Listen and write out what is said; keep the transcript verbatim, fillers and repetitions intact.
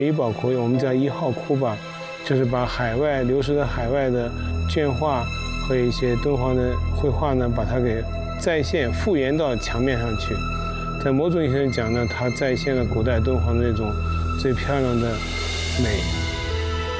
李宝库，我们叫一号窟吧，就是把海外流失的海外的绢画和一些敦煌的绘画呢，把它给再现复原到墙面上去。在某种意义上讲呢，它再现了古代敦煌的那种最漂亮的美。